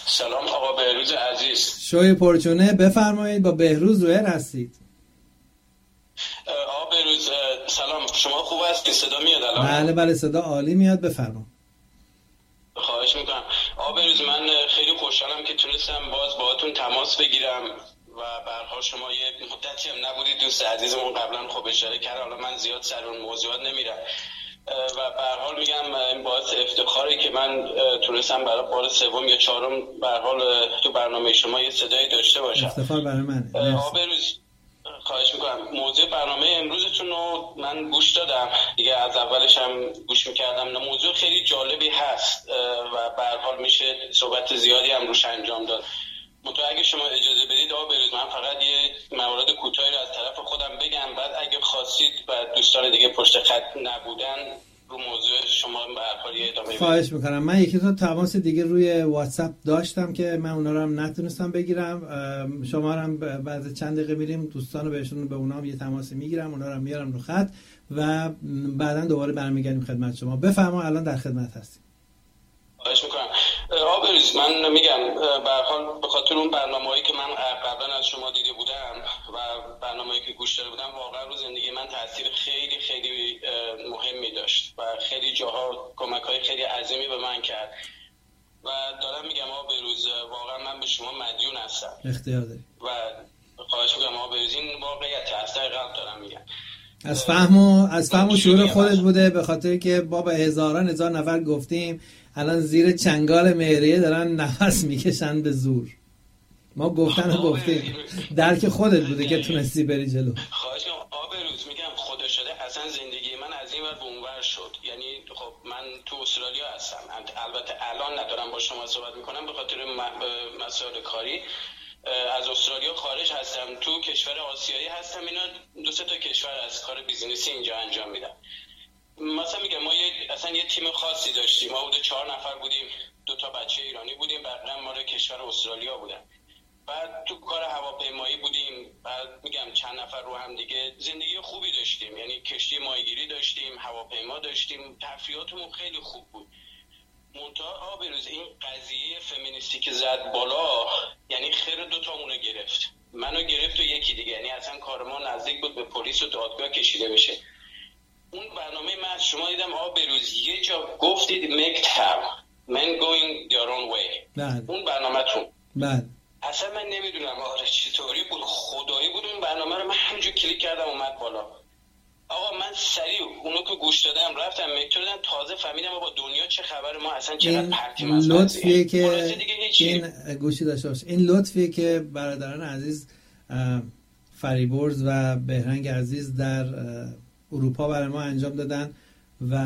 سلام آقا بهروز عزیز. شوی پرچونه بفرمایید، با بهروز رویر هستید. آقا بهروز سلام، شما خوب هستید؟ صدا میاد الان؟ بله صدا عالی میاد، بفرمایید. خواهش میکنم. آقا بهروز من خیلی خوشحالم که تونستم باز باهاتون تماس بگیرم و به هر حال شما یه مدتی هم نبودید، دوست عزیزمون قبلا خب اشاره کرد، حالا من زیاد سر اون موضوعات نمیرم و به هر حال میگم این باعث افتخاره که من تونستم برای بار سوم یا چهارم به هر حال تو برنامه شما یه صدایی داشته باشم. افتخار برای منه. آقا بهروز خواهش میکنم. موضوع برنامه امروزتون رو من گوش دادم دیگه، از اولش هم گوش میکردم. موضوع خیلی جالبی هست و به هر حال میشه صحبت زیادی هم روش انجام داد. اگه شما اجازه بدید آقا بهروز، من فقط یه موارد کوتاهی رو از طرف خودم بگم، بعد اگه خواستید و دوستان دیگه پشت خط نبودن رو موضوع شما به هر حال ادامه بدید. خواهش میکنم. من یکی دو تماس دیگه روی واتساپ داشتم که من اونا رو هم نتونستم بگیرم. شما هم بعد چند دقیقه میریم دوستان رو بهشون، به اونا هم یه تماسی میگیرم، اونا رو هم میارم رو خط و بعداً دوباره برمیگردیم خدمت شما. بفرمایید، الان در خدمت هستیم. خواهش میکنم. آقا بهروز من میگم به هر حال به خاطر اون برنامه‌هایی که من قبلا از شما دیده بودم و برنامه‌ای که گوش داده بودم، واقعا رو زندگی من تاثیر خیلی خیلی مهمی داشت و خیلی جاها کمک‌های خیلی عظیمی به من کرد و دارم میگم آقا بهروز واقعا من به شما مدیون هستم. اختیار داری. و خواهش میکنم آقا بهروز، این واقعیت هست، قلب دارم میگم. از فهم و شعور خودت بوده، به خاطر که با هزار نفر گفتیم، الان زیر چنگال مهریه دارن نفس میکشن به زور. ما گفتن و گفتیم، درک خودت بوده که تونستی بری جلو. خواهش میکنم آقا بهروز، میگم خدا شده اصلا زندگی من از این ور به اون ور شد. یعنی خب من تو استرالیا هستم، البته الان ندارم با شما صحبت میکنم به خاطر مسائل کاری. از استرالیا خارج هستم، تو کشور آسیایی هستم. اینا 2-3 تا کشور از کار بیزینسی اینجا انجام میدم. مثلا میگم ما اصلا یه تیم خاصی داشتیم، ما بوده 4 نفر بودیم، 2 تا بچه ایرانی بودیم، بقیه ما رو کشور استرالیا بودن. بعد تو کار هواپیمایی بودیم، بعد میگم چند نفر رو هم دیگه زندگی خوبی داشتیم، یعنی کشتی ماهیگیری داشتیم، هواپیما داشتیم، تفریحاتمون خیلی خوب بود. منتها بهروز این قضیه فمینیستی که زد بالا، یعنی خیر 2 تامونو گرفت، منو گرفت و یکی دیگه، یعنی اصلا کار ما نزدیک بود به پلیس و دادگاه کشیده بشه. اون برنامه من از شما دیدم آقا بهروز، یه جا گفتید make time men going their own way. اون برنامه‌تون اصلا من نمیدونم چطوری بود، خدایی بود اون برنامه رو من همینجور کلیک کردم اومد بالا. آقا من سریع اونو که گوش دادم رفتم مکتور دادم، تازه فهمیدم با دنیا چه خبر، ما اصلا چقدر پرتیم از لطفیه که این گوشی داشته باشه. این لطفیه که برادران عزیز فریبرز و بهرنگ عزیز در اروپا برای ما انجام دادن و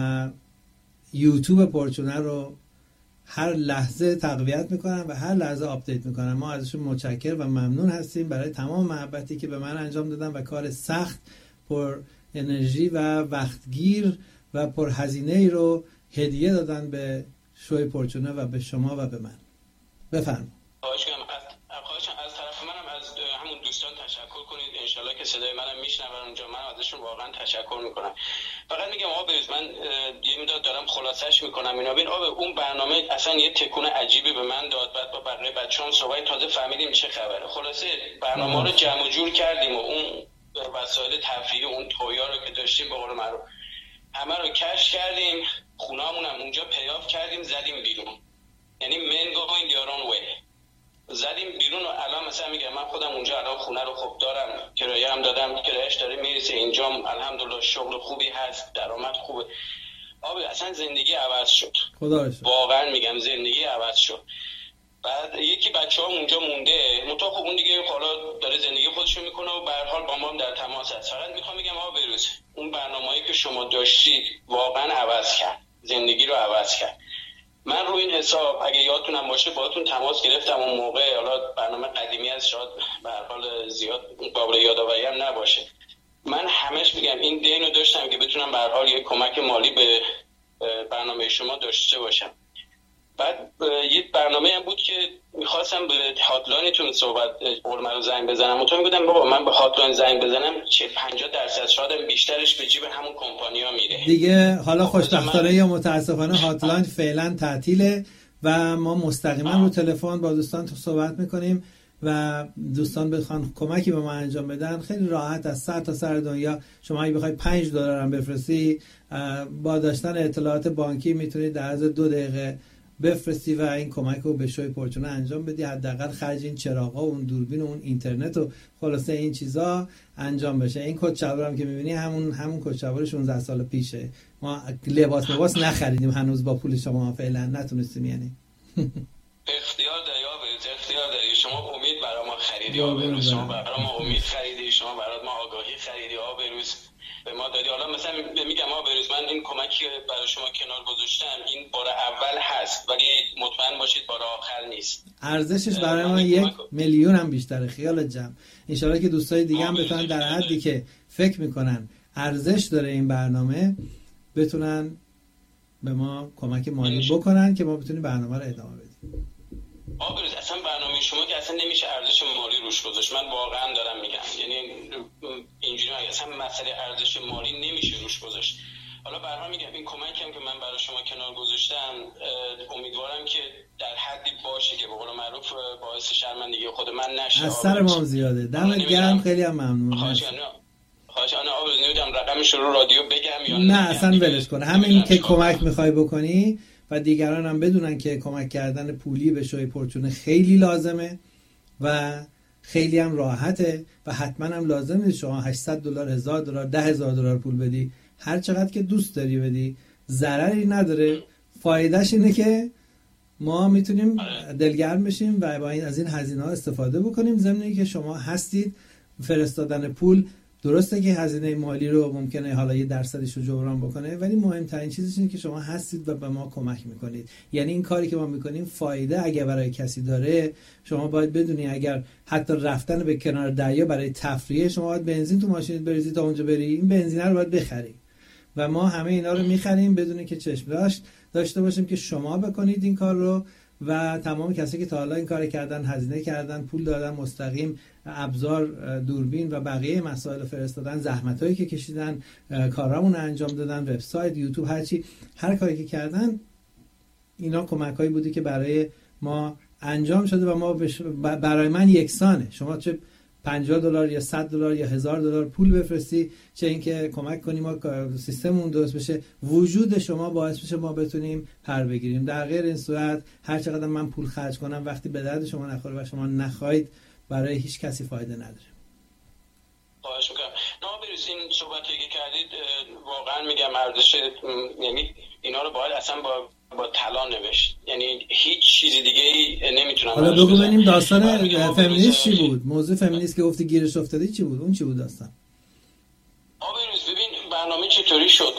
یوتیوب پرچونه رو هر لحظه تقویت میکنن و هر لحظه آپدیت میکنن. ما ازشون متشکر و ممنون هستیم برای تمام محبتی که به من انجام دادن و کار سخت، پر انرژی و وقتگیر و پر هزینه ای رو هدیه دادن به شوی پرچونه و به شما و به من. بفرمایید. خواهشم از طرف منم از همون دوستان تشکر کنید، انشالله که صدای منم میشنون اونجا، من ازشون واقعا تشکر میکنم. فقط میگم آقا بهروز من یه مدت دارم خلاصش میکنم اینا. ببین آقا اون برنامه اصلا یه تکون عجیبی به من داد، بعد با بقیه بچه‌ام صحبت تازه فهمیدیم چه خبره. خلاصه برنامه رو جمع و جور کردیم و اون وسایل تفریحی، اون تویا رو که داشتیم به قول معروف همه رو کش کردیم، خونه‌مون هم اونجا پیاف کردیم، زدیم بیرون. یعنی men going their own way، زدیم بیرون. و الان مثلا میگم من خودم اونجا الان خونه رو خوب دارم، کرایه هم دادم، کرایه‌اش داره میرسه، اینجام الحمدلله شغل خوبی هست، درآمد خوبه. اصلا زندگی عوض شد، خدا رو شکر. واقعا میگم زندگی عوض شد. بعد یکی بچه‌ها اونجا مونده، منتها خب اون دیگه حالا داره زندگی خودشو میکنه و به هر حال با ما هم در تماس هست. فقط میخوام بگم آقا بهروز اون برنامه‌ای که شما داشتید واقعا عوض کرد، زندگی رو عوض کرد. من رو این حساب اگه یادتونم باشه باهاتون تماس گرفتم اون موقع، حالا برنامه قدیمی از شاید به هر حال زیاد قابل یادآوری هم نباشه. من همش میگم این دینو داشتم که بتونم به هر حال یه کمک مالی به برنامه شما داشته باشم. بعد یه برنامه هم بود که میخواستم به هاتلاینتون صحبت رو زنگ بزنم، منتها میگفتم بابا من به هاتلاین زنگ بزنم 50% شاید بیشترش به جیب همون کمپانی‌ها میره دیگه. حالا خوشبختانه یا متاسفانه هاتلاین فعلا تعطیله و ما مستقیما رو تلفن با دوستان صحبت میکنیم و دوستان بخوان کمکی به ما انجام بدن خیلی راحت از سر تا سر دنیا. شما اگه بخوای $5 هم بفرستی با داشتن اطلاعات بانکی میتونید در عرض 2 دقیقه بفرستی و این کمک رو به شوی پورچونه انجام بدی. حداقل خرج این چراغا و اون دوربین و اون اینترنت و خلاصه این چیزا انجام بشه. این کت شلوار هم که میبینی همون کت شلوار 16 سال پیشه. ما لباس نخریدیم هنوز با پول شما، فعلا نتونستیم. یعنی اختیار داری شما امید برای ما خریدی، شما برای ما امید خریدی، شما برای ما آگاهی خریدی، آبروز به ما دادی. حالا مثلا میگم آبروز من این کمکی برای شما کنار گذاشتم، این بار اول هست ولی مطمئن باشید بار آخر نیست. ارزشش برای ما 1,000,000 هم بیشتره. خیالت جمع. ان شاءالله که دوستای دیگه هم بتونن در حدی که فکر میکنن ارزش داره این برنامه بتونن به ما کمک مالی بکنن که ما بتونیم برنامه رو ادامه بدیم. آبروز اصلا برنامه شما که اصلا نمیشه ارزش مالی روش گذاشت. من واقعا دارم میگم، یعنی اینجوری اصلا مسئله ارزش مالی نمیشه روش گذاشت. حالا برام میگم این کمکی هم که من برای شما کنار گذاشتم امیدوارم که در حدی باشه که به قول معروف باعث شرمندگی خود من نشه. از سر ما زیاده. دمت گرم، خیلی هم ممنون. خواهش انا آبروز نمیدونم رقمش رو رادیو بگم یا نه اصلا ولش کن. همین که کمک میخوای بکنی و دیگران هم بدونن که کمک کردن پولی به شوی پورچونه خیلی لازمه و خیلی هم راحته و حتما هم لازمه شما $800 $1,000 $10,000 پول بدی، هر چقدر که دوست داری بدی، ضرری نداره. فایدهش اینه که ما میتونیم دلگرم بشیم و با از این هزینه ها استفاده بکنیم. ضمن اینکه شما هستید فرستادن پول درسته که هزینه مالی رو ممکنه حالا یه درصدش رو جبران بکنه، ولی مهمترین چیزش اینه که شما هستید و به ما کمک میکنید. یعنی این کاری که ما میکنیم فایده اگه برای کسی داره، شما باید بدونی اگر حتی رفتن به کنار دریا برای تفریح، شما باید بنزین تو ماشینت بریزی تا اونجا بری، این بنزین رو باید بخری و ما همه اینا رو میخریم بدون که چشم داشته باشیم که شما بکنید این کار رو. و تمام کسی که تا حالا این کار کردن، هزینه کردن، پول دادن، مستقیم ابزار، دوربین و بقیه مسائل فرستادن، زحمتایی که کشیدن، کارامون انجام دادن، وبسایت، یوتیوب، هر کاری که کردن، اینا کمکایی بودی که برای ما انجام شده و ما برای من یکسانه. شما چه $50 یا $100 یا $1,000 پول بفرستی، چه اینکه کمک کنیم ما سیستممون درست بشه، وجود شما باعث بشه ما بتونیم پر بگیریم. در غیر این صورت هر چقدر من پول خرج کنم وقتی به درد شما نخوره و شما نخواید، برای هیچ کسی فایده نداره. خواهش میکنم. نابریز این صحبتی که کردید واقعا میگم ارزش، یعنی اینا رو باید اصلا با طلا نوشت، یعنی هیچ چیز دیگه ای نمیتونم. حالا بگو ببینیم داستان فمینیست چی بود؟ موضوع فمینیست که گفتی گیرش افتادی چی بود؟ اون چی بود داستان؟ آبروز ببین برنامه چطوری شد.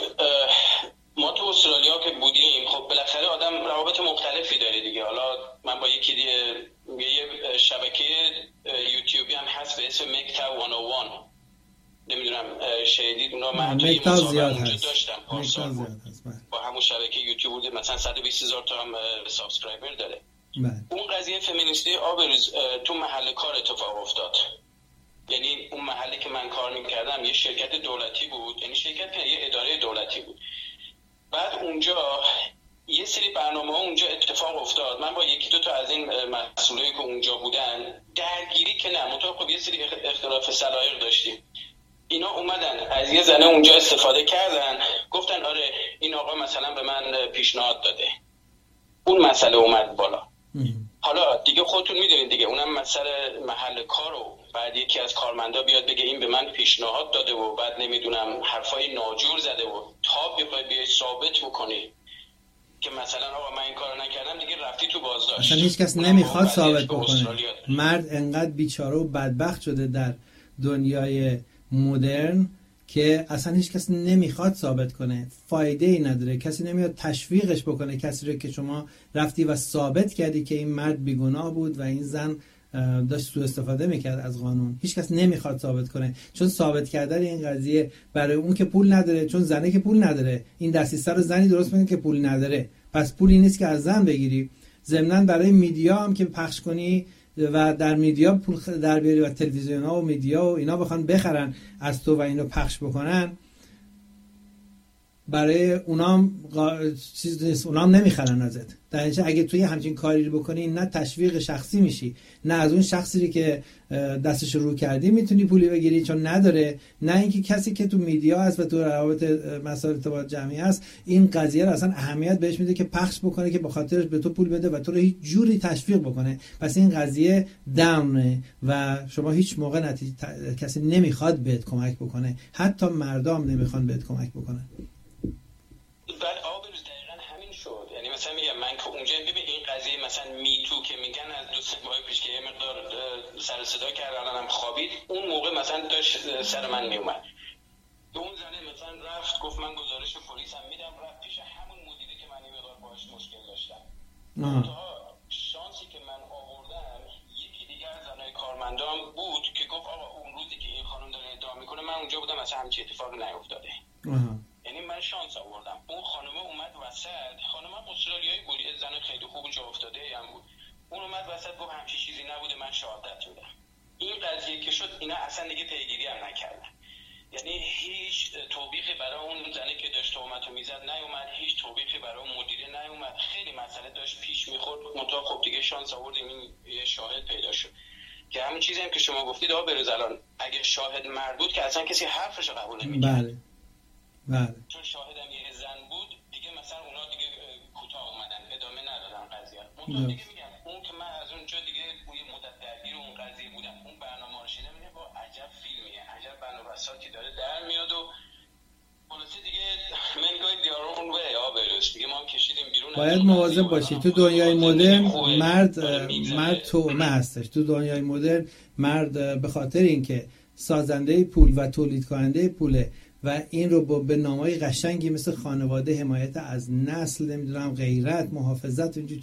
ما تو استرالیا که بودیم، خب بالاخره آدم روابط مختلفی داره دیگه. حالا من با یکی دیگه یه شبکه یوتیوبی هم هست به اسم مکتا 101، نمیدونم شنیدید اونها؟ من توی مصاحبه اونجا داشتم پارسال با همون شبکه یوتیوب بود، مثلا 120,000 تا هم سابسکرایبر داره. اون قضیه فمینیستی آبروز تو محل کار اتفاق افتاد. یعنی اون محلی که من کار میکردم یه شرکت دولتی بود، یعنی شرکت که یه اداره دولتی بود. بعد اونجا یه سری برنامه اونجا اتفاق افتاد. من با یکی دو تا از این مسئولایی که اونجا بودن درگیری که نه، منطقه خب یه سری اختلاف سلایق داشتیم. اینا اومدن از یه زنه اونجا استفاده کردن، گفتن آره این آقا مثلا به من پیشنهاد داده. اون مسئله اومد بالا. حالا دیگه خودتون میدونید دیگه، اونم مسئله محل کارو، بعد یکی از کارمندا بیاد بگه این به من پیشنهاد داده و بعد نمیدونم حرفای ناجور زده و تا بخوای بیای ثابت بکنی که مثلا آقا من این کارو نکردم، دیگه رفتی تو بازداشت. اصلا هیچ کس نمیخواد ثابت بکنه. مرد انقدر بیچاره و بدبخت شده در دنیای مدرن که اصلا هیچ کس نمیخواد ثابت کنه، فایده ای نداره. کسی نمیاد تشویقش بکنه، کسی رو که شما رفتی و ثابت کردی که این مرد بیگناه بود و این زن داشت سوء استفاده میکرد از قانون. هیچ کس نمیخواد ثابت کنه، چون ثابت کردن این قضیه برای اون که پول نداره، چون زنه که پول نداره، این دستیسه رو زنی درست میکنه که پول نداره، پس پولی نیست که از زن بگیری. ضمناً برای میدیا هم که پخش کنی و در میدیا پول در بیاری و تلویزیون ها و میدیا و اینا بخوان بخرن از تو و اینو پخش بکنن، برای اونام چیز نیست، اونام نمیخرن ازت. در نتیجه اگه توی همچین کاری رو بکنی نه تشویق شخصی میشی، نه از اون شخصی که دستش رو کردی میتونی پولی بگیری چون نداره، نه اینکه کسی که تو میدیا هست و تو روابط مسائل ارتباط جمعی هست این قضیه رو اصلا اهمیت بهش میده که پخش بکنه که به خاطرش به تو پول بده و تو رو هیچ جوری تشویق بکنه. پس این قضیه داونه و شما هیچ موقع کسی نمیخواد بهت کمک بکنه، حتی مردم نمیخوان بهت کمک بکنن. بله آبروز دقیقا همین شد. یعنی مثلا میگم من که اونجا ببین این قضیه مثلا میتو که میگن از 2 ماه پیش که یه مقدار سر صدا کرد الانم خوابید، اون موقع مثلا داشت سر من میومد. اون زنه مثلا رفت گفت من گزارش پلیس هم میدم، رفت پیش همون مدیری که من یه مقدار باهاش مشکل داشتم. شانسی که من آوردم یکی دیگه از زنای کارمندان بود که گفت آقا اون روزی که این خانم داره ادعا میکنه من اونجا بودم، مثلا همچین اتفاقی نیفتاده. یعنی من شانس آوردم. اون خانم اومد وسط، خانم استرالیایی بود، زن خیلی خوب جا افتاده هم بود. اون اومد وسط گفت همچین چیزی نبوده، من شهادت میدم. این قضیه که شد اینا اصلا دیگه پیگیری هم نکردن. یعنی هیچ توبیخی برای اون زنی که داشت تهمتو میزد نیومد، هیچ توبیخی برای اون مدیره نیومد. خیلی مسئله داشت پیش میخورد، منتها خب دیگه شانس آوردیم این یه شاهد پیدا شد که همون چیزی هم که شما گفتید آقا بروز الان اگه شاهد مرد بود که اصلا کسی حرفش رو قبول نمی‌کرد. بله. چون شاهدم یه زن بود دیگه مثلا اونا دیگه کوتاه اومدن ادامه ندادن قضیه. منتها دیگه میگم اون که من از اونجا دیگه یه مدت درگیر اون قضیه بودم، اون برنامه رو شنیدم میگم با عجب فیلمیه، عجب بنابساتی داره در میاد و خلاصه دیگه من گوید دیارو اون وی آبروز دیگه ما هم کشیدیم بیرون. باید مواظب باشی. تو دنیای مدرن مرد تومه هستش. تو دنیای مدرن مرد به خاطر اینکه سازنده پول و تولید کننده پوله و این رو به نامهای قشنگی مثل خانواده، حمایت از نسل، نمیدونم غیرت، محافظت، اینجور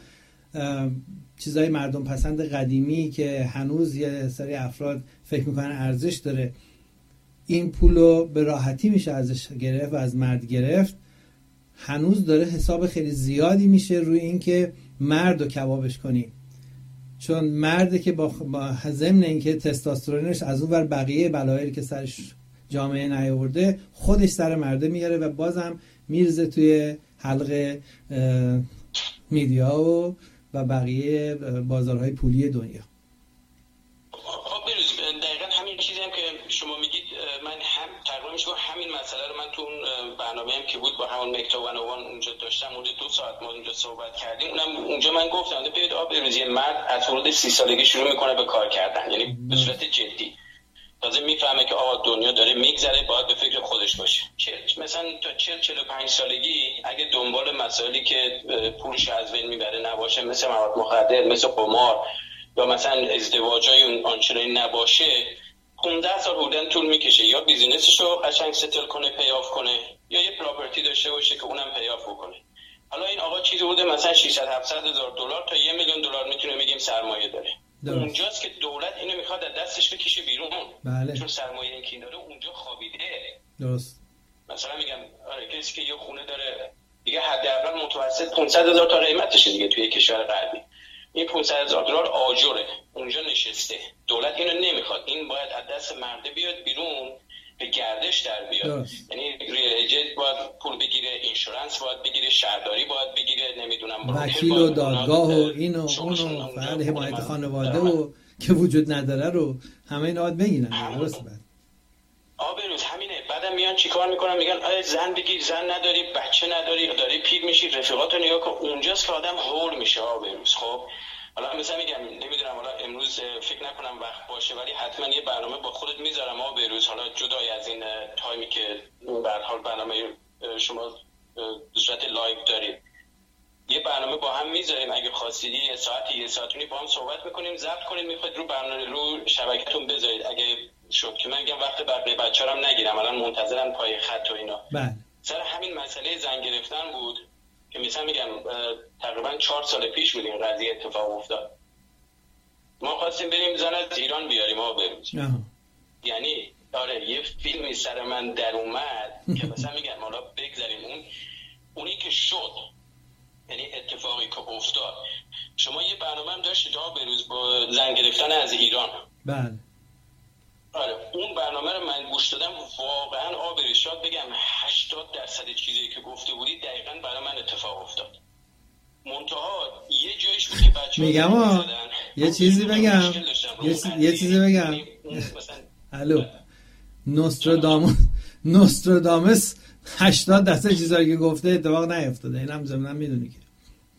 چیزای مردم پسند قدیمی که هنوز یه سری افراد فکر میکنن ارزش داره، این پول رو به راحتی میشه ازش گرفت و از مرد گرفت. هنوز داره حساب خیلی زیادی میشه روی این که مرد رو کبابش کنی، چون مرده که با ضمن اینکه تستوسترونش از اون ور بقیه بلایایی که سرش جامعه نیاورده خودش سر مرده میاره و بازم میرزه توی حلقه میدیا و بقیه بازارهای پولی دنیا. دقیقا همین چیزی هم که شما میگید من هم تقریبا میشه همین مسئله رو من تو اون برنامه هم که بود با همون مکتا 101 اونجا داشتم، حدود 2 ساعت ما اونجا صحبت کردیم. اونم اونجا من گفتم ببینید آبروزی مرد از حدود 30 سالگی شروع میکنه به کار کردن، یعنی به صورت جدی تازه میفهمه که آقا دنیا داره میگذره، باید به فکر خودش باشه. مثلا تا 40-45 سالگی اگه دنبال مسائلی که پولش از بین میبره نباشه، مثل مواد مخدر، مثل قمار یا مثلا ازدواجای اون آنچنانی نباشه، 15 سال بودن طول میکشه یا بیزینسشو قشنگ ستل کنه، پیاف کنه، یا یه پراپرتی داشته باشه که اونم پیاف بکنه. حالا این آقا چیزی بوده مثلا 600-700 هزار دلار تا 1 میلیون دلار میتونه بگیم سرمایه داره. اونجاست که دولت اینو میخواد از دستش بکشه بیرون. بله. چون سرمایه این که داره اونجا خوابیده. درست. مثلا میگم آره کسی که یه خونه داره دیگه حداقل متوسط 500,000 تا قیمتشه دیگه توی کشور غربی. این 500,000 دلار آجره اونجا نشسته. دولت اینو نمیخواد، این باید از دست مرده بیاد بیرون، به گردش در بیاد. یعنی ریل ایجنت باید پول بگیره، اینشورنس باید بگیره، شهرداری باید بگیره، نمیدونم وکیل و دادگاه و اینو اونو، فعال حمایت خانواده و که وجود نداره رو همه اینا باید بگیرن. درست بعد آبروز همینه. بعدم میان چیکار میکنن؟ میگن آره زن بگیر، زن نداری، بچه نداری، داری پیر میشی، رفیقاتو نگاه کن. اونجاست که آدم هول میشه آبروز. خب حالا مثلا میگم نمیدونم، حالا امروز فکر نکنم وقت باشه، ولی حتما یه برنامه با خودت میذارم آبروز، حالا جدای از این تایمی که به هر حال برنامه شما به صورت لایو دارید، یه برنامه با هم میذاریم. اگه خواستید یه ساعتی با هم صحبت میکنیم، ضبط کنید، میخواید رو برنامه رو شبکه‌تون بذارید. اگه شد که من میگم وقت بقیه بچه‌ام نگیرم، الان منتظرم پای خط و اینا. بله. سر همین مسئله زن گرفتن بود که مثلا میگم تقریبا 4 سال پیش بود این قضیه اتفاق افتاد. ما خواستیم بریم زن از ایران بیاریم بروز. یعنی آره یه فیلمی سر من در اومد که مثلا میگم حالا بگذاریم اونی که شد، یعنی اتفاقی که افتاد. شما یه برنامه هم داشتید بروز با زن گرفتن از ایران. بله. آره اون برنامه رو من گوش دادم، واقعا آبروز شاد بگم 80% 80% چیزی که گفته بودی دقیقاً برای من اتفاق افتاد. منتها یه جایش بود که بچه‌ها میگم یه چیزی بگم یه چیزی بگم الو نوستراداموس 80% چیزایی که گفته اتفاق نیفتاده. اینم ضمناً میدونی که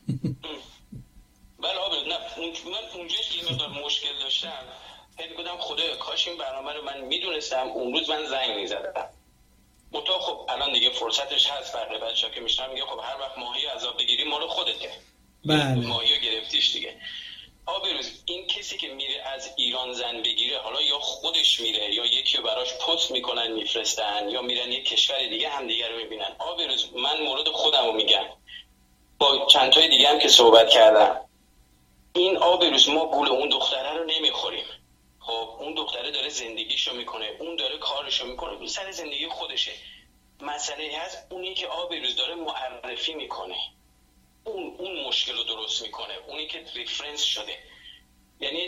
بله نه من اونجاش یه مقدار مشکل داشتم. فکر کردم خدایا کاش این برنامه رو من میدونستم اون روز من زنگ میزدم. منتها خب الان دیگه فرصتش هست. بقیه بچه‌ها که میشنن میگه خب هر وقت ماهی عذاب بگیری مال خودته. بله ماهی رو گرفتیش دیگه. آبروز این کسی که میره از ایران زن بگیره، حالا یا خودش میره یا یکی رو براش پست میکنن میفرستن یا میرن یک کشور دیگه هم دیگه رو میبینن. آبروز من مورد خودم رو میگم، با چند تای دیگه هم که صحبت کردم، این آبروز ما گول اون دختره رو نمیخوریم. خب اون دختره داره زندگیشو میکنه، اون داره کارشو میکنه، اون سر زندگی خودشه. مسئله هست اونی که آبروز داره معرفی میکنه، اون مشکل رو درست میکنه، اونی که ریفرنس شده. یعنی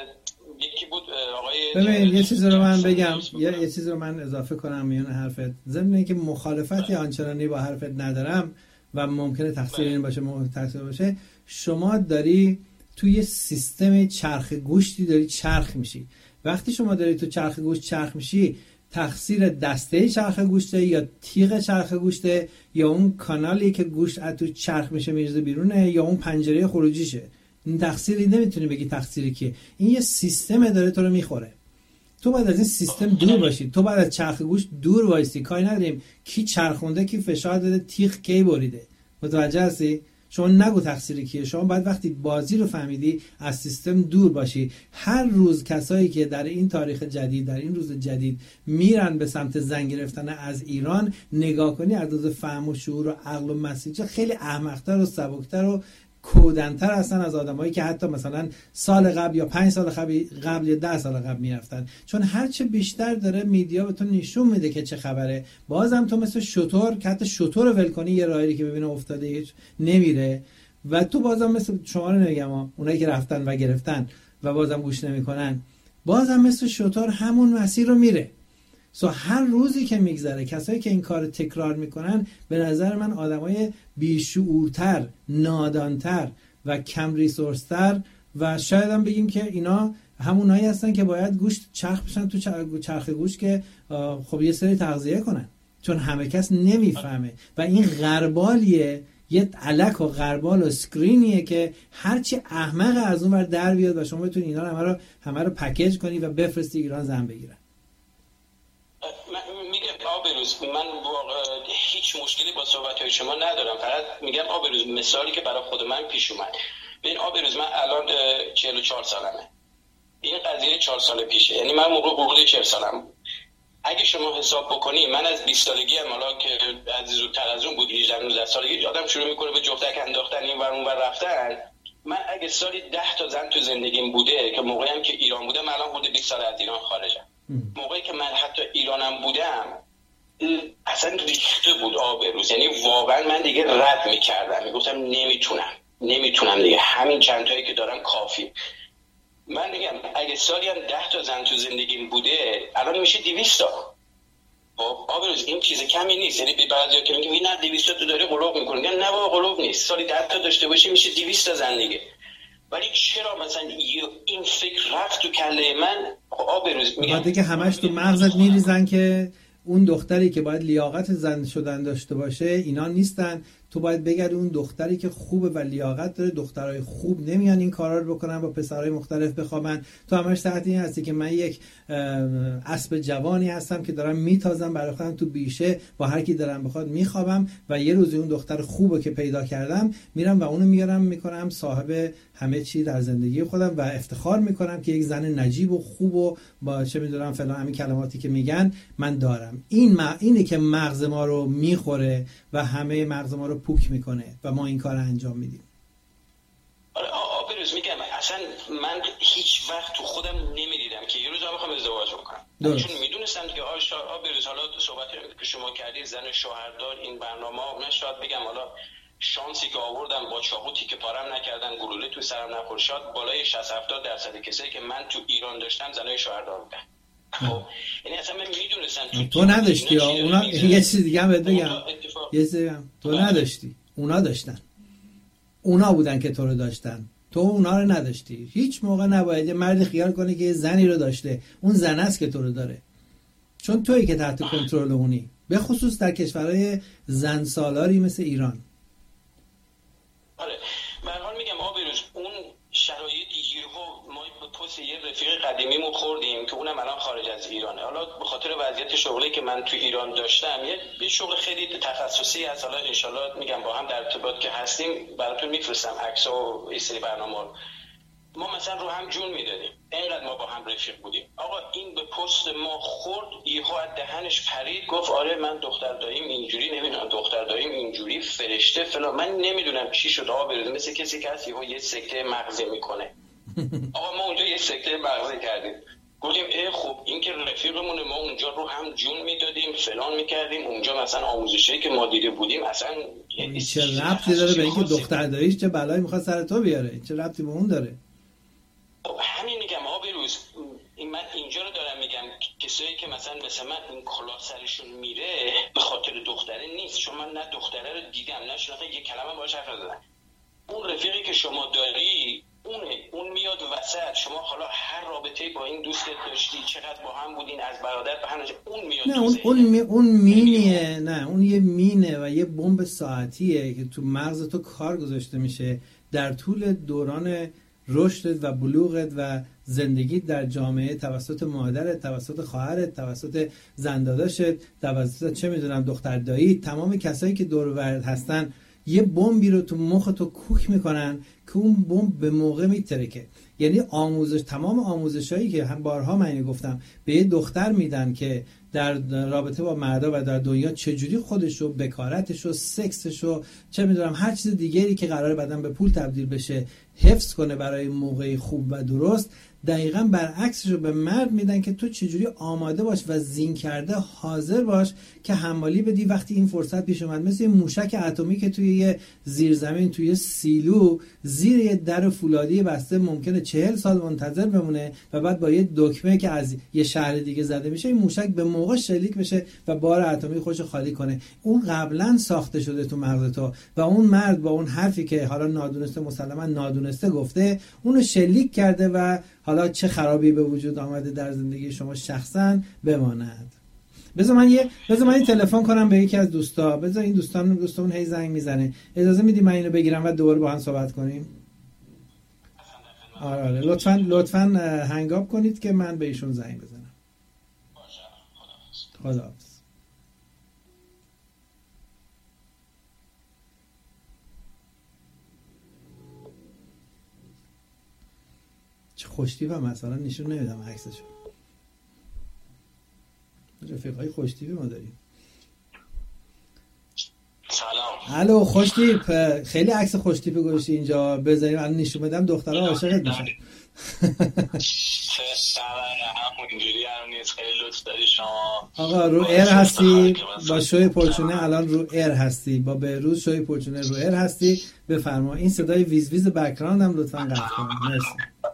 یکی بود آقای ببین یه چیز رو من بگم، یه چیز رو من اضافه کنم میون حرفت، ضمن اینکه مخالفتی آنچنانی با حرفت ندارم و ممکنه تقصیر این باشه تقصیر باشه، شما داری توی سیستم چرخ گوشتی داری چرخ میشی. وقتی شما داری تو چرخ گوشت چرخ میشی، تقصیر دسته چرخ گوشته یا تیغ چرخ گوشته یا اون کانالی که گوشت از تو چرخ میشه میرزه بیرونه یا اون پنجره خروجیشه. این تقصیری نمیتونی بگی تقصیری کیه. این یه سیستم داره تو رو میخوره. تو باید از این سیستم دور باشی. تو باید از چرخ گوشت دور وایسی. کاری نداریم کی چرخونده کی فشار داده تیغ کی بریده. متوجه هستی؟ شما نگو تقصیری کیه. شما باید وقتی بازی رو فهمیدی از سیستم دور باشی. هر روز کسایی که در این تاریخ جدید، در این روز جدید میرن به سمت زن گرفتن از ایران، نگاه کنی از لحاظ فهم و شعور و عقل و مسیجه خیلی احمق‌تر و سبک‌تر و کودن‌تر هستن از آدمایی که حتی مثلا سال قبل یا 5 سال قبل یا 10 سال قبل میرفتن. چون هرچه بیشتر داره میدیا به تو نشون میده که چه خبره، بازم تو مثل شتر که حتی شتر رو ول کنی یه راهی که ببینه افتاده هیچ نمیره و تو بازم مثل شما رو نمیگم اونایی که رفتن و گرفتن و بازم گوش نمیکنن، بازم مثل شتر همون مسیر رو میره. هر روزی که میگذره کسایی که این کار تکرار میکنن به نظر من آدمای بیشعورتر، نادانتر و کم ریسورستر و شاید هم بگیم که اینا همونایی هستن که باید گوشت چرخ بشن تو چرخ گوشت که خب یه سری تغذیه کنن، چون همه کس نمیفهمه و این غربالیه، یه علک و غربال و اسکرینیه که هرچی احمق از اون ور در بیاد و شما بتونی اینا همه رو پکیج کنی و بفرستی ایران زن بگیرن. میگم آبروز من هیچ مشکلی با صحبت‌های شما ندارم، فقط میگم آبروز مثالی که برای خود من پیش اومد. ببین آبروز من الان 44 سالمه، این قضیه 4 سال پیشه، یعنی من موقع 40 سالم. اگه شما حساب بکنی من از 20 سالگی هم حالا که از زودتر از اون بود 18-19 سالگی آدم شروع میکنه به جفتک انداختن این ور اون ور رفتن. من اگه سالی 10 تا زن تو زندگیم بوده که موقعی هم که ایران بودم، الان حدود 20 سال از ایران خارجم، موقعی که من حتی ایرانم بودم اصلا ریخته بود آبروز، یعنی واقعا من دیگه رد میکردم، میگفتم نمیتونم دیگه، همین چند تایی که دارم کافی. من میگم اگه سالی هم 10 تا زن تو زندگیم بوده الان میشه 200 تا. خب آبروز این چیز کمی نیست، یعنی به بعضیا که میگن نه 200 تا تو داری قلوب میکنی، میگن نه بابا قلوب نیست، سالی 10 تا داشته باشی میشه 200 تا زن دیگه. ولی چرا مثلا این فکر رفت تو کله من؟ آبروز میگم که همش تو مغزت میریزن که اون دختری که باید لیاقت زن شدن داشته باشه اینا نیستن، تو باید بگردی اون دختری که خوبه و لیاقت داره. دخترای خوب نمیان این کارا رو بکنن، با پسرای مختلف بخوابن. تو همش تحت این هستی که من یک اسب جوانی هستم که دارم میتازم برای خودم تو بیشه، با هر کی دارم بخواد میخوابم و یه روزی اون دختر خوبه که پیدا کردم میرم و اونو میارم میکنم صاحب همه چی در زندگی خودم و افتخار میکنم که یک زن نجیب و خوب و با چه میدونم فلان همین کلماتی که میگن من دارم. اینه که مغز ما رو میخوره و همه مغز ما رو پوک میکنه و ما این کار انجام میدیم. آبروز میگم اصلا من هیچ وقت تو خودم نمیدیدم که یه روز میخوام ازدواج بکنم، چون میدونستم که آبروز حالا صحبتی که شما کردی زن شوهردار این برنامه، من شاید بگم حالا شانسی که آوردم با چاقو تیکه پارم نکردن، گلوله تو سرم نخورد، شاید بالای 60-70% کسایی که من تو ایران داشتم زنای شوهردار بودن. خب یعنی اصلا من میدونستم تو نداشتی. اونا یه چیز دیگه هم بهت بگم، یه چیز دیگه تو نداشتی، اونا داشتن. اونا بودن که تو رو داشتن، تو اونا رو نداشتی. هیچ موقع نباید یه مرد خیال کنه که یه زنی رو داشته، اون زن است که تو رو داره، چون تویی که تحت کنترل اونی، به خصوص در کشورهای زن سالاری مثل ایران. آره به هر حال میگم آبروز اون شرایط یهو ما پست یه رفیق قدیمیمون خوردیم که اونم الان خارج از ایرانه. حالا به خاطر وضعیت شغلی که من تو ایران داشتم یه شغل خیلی تخصصی هست، حالا ان شاءالله میگم با هم در ارتباط که هستیم براتون میفرستم عکس و این سری برنامه رو. ما مثلا رو هم جون میدادیم، اینقدر ما با هم رفیق بودیم. آقا این به پست ما خورد، یهو از دهنش پرید گفت آره من دختر داییم اینجوری، نمیدونم دختر داییم اینجوری، فرشته فلان، من نمیدونم چی شد. آقا برید مثل کسی که هست یهو یه سکته مغزی میکنه. آقا ما اونجا یه سکته مغزی کردیم، گفتیم خب این که رفیقمونه، ما اونجا رو هم جون میدادیم فلان میکردیم، اونجا مثلا آموزشی که ما دیده بودیم اصلا چه ربطی داره به اینکه دختر داییش چه بلایی میخواد سر تو بیاره؟ چه ربطی به اون داره؟ خب همین میگم آبروز من اینجا رو دارم میگم کسایی که مثلا من این کلاه سرشون میره به خاطر دختره نیست، چون من نه دختره رو دیدم نه شناختم، یه کلمه باهاش حرف نزدم. اون رفیقی که شما داری اون میاد وسط، شما حالا هر رابطه‌ای با این دوستت داشتی، چقدر با هم بودین از برادر به هم، اون میاد نه اون مینیه، نه اون یه مینه و یه بمب ساعتیه که تو مغز تو کار گذاشته میشه در طول دوران رشدت و بلوغت و زندگی در جامعه، توسط مادرت، توسط خواهرت، توسط زنداداشت، توسط چه میدونم دختر دایی، تمام کسایی که دور و برت هستن یه بمبی رو تو مخ تو کوک میکنن که اون بمب به موقع میترکه. یعنی تمام آموزشایی که هم بارها من اینو گفتم به یه دختر میدن که در رابطه با مردا و در دنیا چجوری خودشو، بکارتشو، سکسشو، چه میدونم هر چیز دیگری که قراره بعدن به پول تبدیل بشه حفظ کنه برای موقعی خوب و درست، دقیقاً برعکسش رو به مرد میدن که تو چجوری آماده باش و زین کرده حاضر باش که حمالی بدی وقتی این فرصت پیش اومد. مثل این موشک اتمی که توی یه زیرزمین، توی یه سیلو زیر یه در فولادی بسته ممکنه 40 سال منتظر بمونه و بعد با یه دکمه که از یه شهر دیگه زده میشه این موشک به موقع شلیک بشه و بار اتمی خودش خالی کنه. اون قبلا ساخته شده تو مغز تو و اون مرد با اون حرفی که حالا نادونسته، مسلما نادونسته گفته، اونو شلیک کرده و حالا چه خرابی به وجود آمده در زندگی شما شخصا بماند. بذار من یه تلفن کنم به یکی از دوستا. بذار این دوستمون هی زنگ میزنه، اجازه میدی من اینو بگیرم و دوباره با هم صحبت کنیم؟ آره لطفاً هنگاب کنید که من به ایشون زنگ بزنم. خداحافظ. چه خوشتیپه مثلا نشون نمیدم عکسشو. رفیقای خوشتیپی ما داریم. سلام. الو خوشتیپ، خیلی عکس خوشتیپ گذاشتی اینجا بذاریم الان نشون بدم دخترها عاشقت میشن. چه خبره؟ اینجوری هم نیست، خیلی لطف داری شما. آقا رو ایر هستی با شوی پرچونه، الان رو ایر هستی با بهروز شوی پرچونه رو ایر هستی. بفرما این صدای ویز ویز بک‌گراند هم لطفاً قطع کن. مرسی.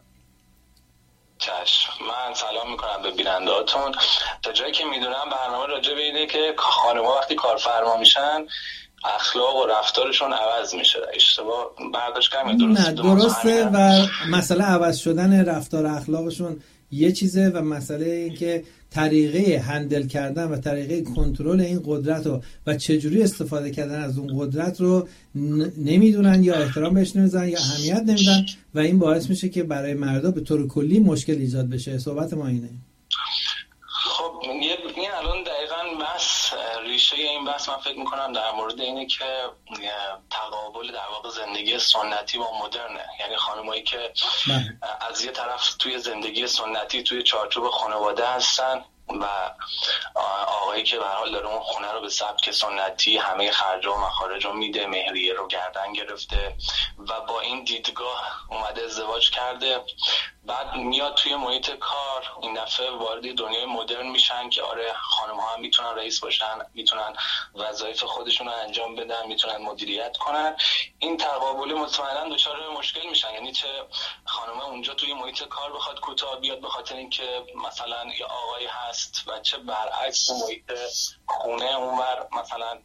چشم. من سلام میکنم به بینندهاتون. تا جایی که میدونم برنامه راجع به اینه که خانم‌ها وقتی کارفرما میشن اخلاق و رفتارشون عوض میشه. اشتباه برداشت کردم؟ نه درسته و مسئله عوض شدن رفتار اخلاقشون یه چیزه و مسئله این که طریقه هندل کردن و طریقه کنترل این قدرت رو و چجوری استفاده کردن از اون قدرت رو نمیدونن یا احترام بهش نمیذارن یا اهمیت نمیدن و این باعث میشه که برای مردا به طور کلی مشکل ایجاد بشه. صحبت ما اینه. خب این الان دقیقاً بس ریشه این بحث من فکر میکنم در مورد اینه که تقابل در واقع زندگی سنتی با مدرنه. یعنی خانمایی که از یه طرف توی زندگی سنتی توی چارچوب خانواده هستن و آقایی که به هر حال داره اون خونه رو به سبک سنتی همه خرج و مخارج رو میده، مهریه رو گردن گرفته و با این دیدگاه اومده ازدواج کرده. بعد میاد توی محیط کار این دفعه وارد دنیای مدرن میشن که آره خانم‌ها هم میتونن رئیس باشن، میتونن وظایف خودشون رو انجام بدن، میتونن مدیریت کنن. این تقابل مطمئنا دچار مشکل میشن. یعنی چه خانم خانومه اونجا توی محیط کار بخواد کوتاه بیاد به خاطر اینکه مثلا یه آقایی هست، و چه برعکس تو محیط خونه اونور مثلا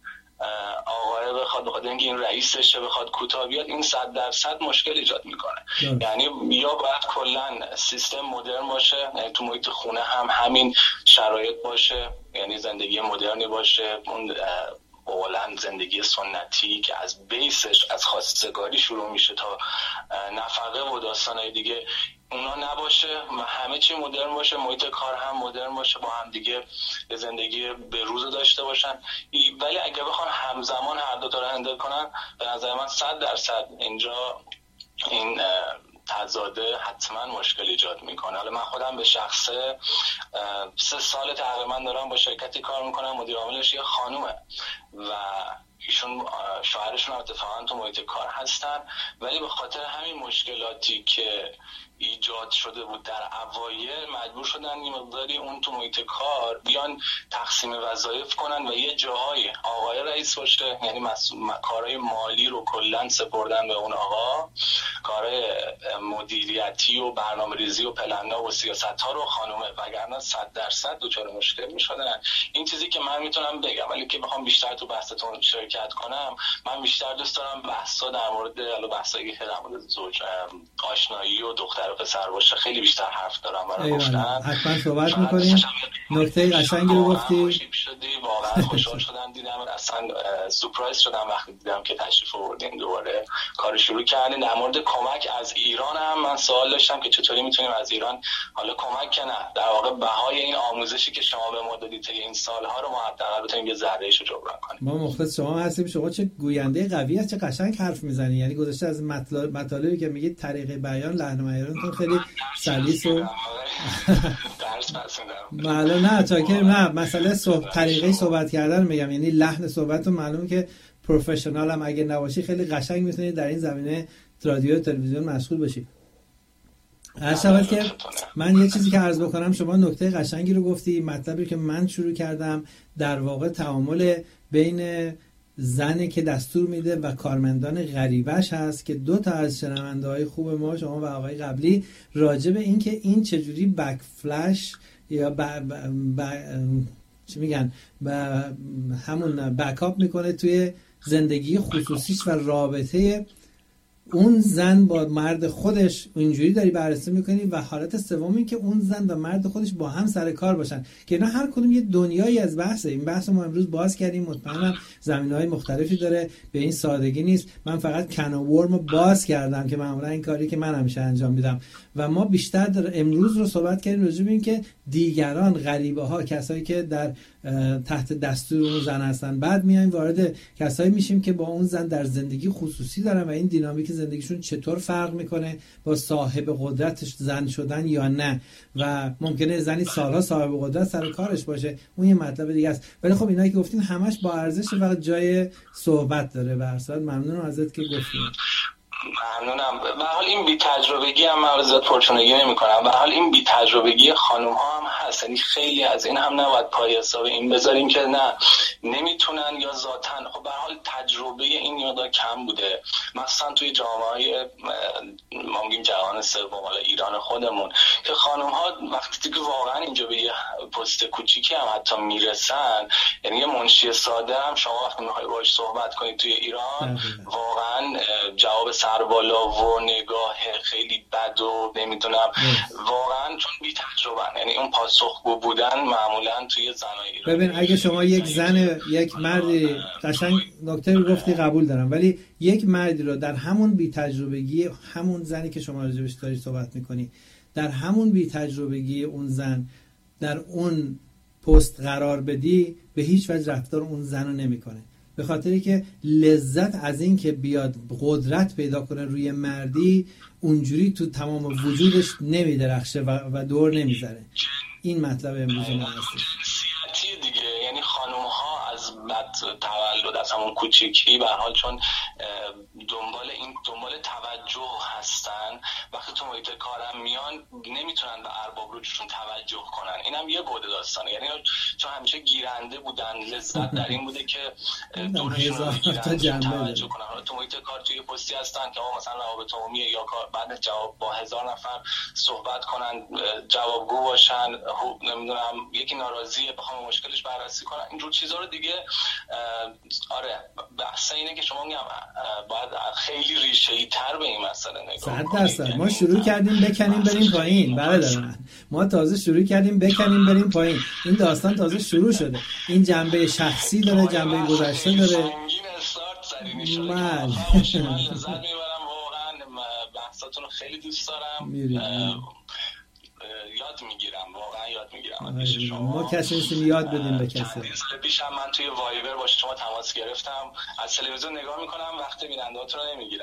آقای بخواد بخاطر اینکه این رئیسشه بخواد کوتاه بیاد، این 100% مشکل ایجاد میکنه. یعنی یا باید کلا سیستم مدرن باشه، یعنی تو محیط خونه هم همین شرایط باشه، یعنی زندگی مدرنی باشه، اون اولا زندگی سنتی که از بیسش از خواستگاری شروع میشه تا نفقه و داستانهای دیگه اونا نباشه و همه چی مدرن باشه، محیط کار هم مدرن باشه، با هم دیگه زندگی به روز داشته باشن. ولی اگه بخوان همزمان هر دو تا رو هندل کنن، به نظر من 100% اینجا این تضاده حتما مشکل ایجاد میکنه. حالا من خودم به شخصه 3 سال تقریبا دارم با شرکتی کار میکنم، مدیر عاملش یه خانومه و ایشون شوهرشون اتفاقا تو محیط کار هستن، ولی به خاطر همین مشکلاتی که ایجاد شده بود در اوایل مجبور شدن یه مقداری اون تو محیط کار بیان تقسیم وظایف کنن و یه جاهای آقای رئیس باشه، یعنی کارهای مالی رو کلا سپردن به اون آقا، کارهای مدیریتی و برنامه‌ریزی و پلن‌ها و سیاست‌ها رو خانومه، وگرنه 100% دچار مشکل می‌شدن. این چیزی که من میتونم بگم، ولی که بخوام بیشتر تو بحثتون شرکت کنم، من بیشتر دوست دارم بحثا در مورد بحثایی که در مورد زوج آشنایی و دختر و پسر باشه خیلی بیشتر حرف دارم برای گفتن. حتما صحبت می‌کنیم. نکته قشنگی رو گفتی. واقعا خوشحال شدم دیدم، اصلا سورپرایز شدم وقتی دیدم که تشریف آوردین دوباره کار شروع کردین. در مورد کمک از ایران هم من سوال داشتم که چطوری میتونیم از ایران، حالا کمک که نه، در واقع بهای این آموزشی که شما به ما دادید طی این سال‌ها رو ما حداقل بتونیم یه ذره‌ایش رو جبران کنیم. ما مخلص شما هستیم. شما چه گوینده قوی هست، چه قشنگ حرف میزنی. یعنی گذشته از مطالبی که میگید طریق بیان، لحن و بیانتون خیلی سلیس و معلوم نه چاکر نه مسئله طریقه صحبت کردن میگم، یعنی لحن صحبتتون معلومه که پروفشنال هم اگه نباشی خیلی قشنگ میتونید در این زمینه رادیو و تلویزیون مشغول بشید. هر شود که من یه چیزی که عرض بکنم، شما نکته قشنگی رو گفتی. مطلبی که من شروع کردم در واقع تعامل بین زنی که دستور میده و کارمندان غریبش هست که 2 تا از شنونده‌های خوب ما، شما و آقای قبلی، راجع به این که این چجوری بک فلش یا چی میگن همون بکاپ میکنه توی زندگی خصوصیش و رابطه اون زن با مرد خودش. اینجوری داری بررسی میکنی. و حالت سوم این که اون زن و مرد خودش با هم سر کار باشن، که اینا هر کدوم یه دنیایی از بحثه. این بحث ما امروز باز کردیم، مطمئنم زمینه‌های مختلفی داره، به این سادگی نیست. من فقط کن و ورم باز کردم که معمولا این کاری که من همیشه انجام میدم. و ما بیشتر امروز رو صحبت کردیم راجع به این که دیگران، غریبه‌ها، کسایی که در تحت دستور اون زن هستن، بعد میایم وارد کسایی میشیم که با اون زن در زندگی خصوصی دارن و این دینامیک زندگیشون چطور فرق میکنه با صاحب قدرتش زن شدن یا نه. و ممکنه زنی سالها صاحب قدرت سر کارش باشه، اون یه مطلب دیگه است. ولی خب اینایی که گفتین همش با ارزش و جای صحبت داره. به هر صورت ممنونم ازت که گفتین. ممنونم. به حال این بی تجربگی هم من زیاد پرچونگی نمی‌کنم. به حال این بی تجربگی خانم ها هم هست، یعنی خیلی از این هم نباید پای حساب این بذاریم که نه نمیتونن یا ذاتن. خب به حال تجربه این مقدار کم بوده، مثلا توی جامعه ما میگیم جهان سوم، حالا ایران خودمون، که خانم ها وقتی که واقعا اینجا به یه پست کوچیکی هم حتی میرسن، یعنی یه منشی ساده هم شما وقتی میخوای باهاش صحبت کنید توی ایران، واقعا جواب سربالا و نگاه خیلی بد و نمیدونم، واقعا چون بی تجربه، یعنی اون پاسخگو بودن معمولا توی زنای ایران. ببین اگه شما یک زن، یک مردی، قشنگ نکته رو گفتی قبول دارم، ولی یک مردی رو در همون بی تجربگی، همون زنی که شما راجبش داری صحبت میکنی، در همون بی تجربگی اون زن در اون پست قرار بدی، به هیچ وجه رفتار اون زن رو نمیکنه. به خاطری که لذت از این که بیاد قدرت پیدا کنه روی مردی اونجوری تو تمام وجودش نمیدرخشه و دور نمیذاره. این مطلب امروز ما هست. دیگه، یعنی خانم ها از بد شد از همون کوچیکی به حال، چون دنبال توجه هستن، وقتی تو محیط کارم میان نمیتونن به ارباب رجوعشون توجه کنن. اینم یه بعد داستانه، یعنی چون همیشه گیرنده بودن، لذت در این بوده که دورشون رو بگیرن توجه کنن. حالا تو محیط کار توی پستی هستن که مثلا روابط عمومیه یا کار، بعد جواب با 1000 نفر صحبت کنن، جوابگو باشن، نمیدونم یکی ناراضیه بخوام مشکلش بررسی کنن، اینجور چیزا رو دیگه آره بحث اینه که شما میگم باید خیلی ریشه‌ای تر به این مسئله نگاه کنید. ما شروع کردیم بکنیم بریم پایین، برادر من، ما تازه شروع کردیم بکنیم بریم پایین. این داستان تازه شروع شده. این جنبه شخصی داره، جنبه گذشته داره. من لذت میبرم واقعا، بحثاتون رو خیلی دوست دارم، یاد میگیرم، واقعا یاد میگیرم. ما کسی نیستیم یاد بدیم به کسی. پیشم من توی وایبر با شما تماس گرفتم، از تلویزیون نگاه میکنم، وقت بیننده‌هاتون رو نمیگیرم.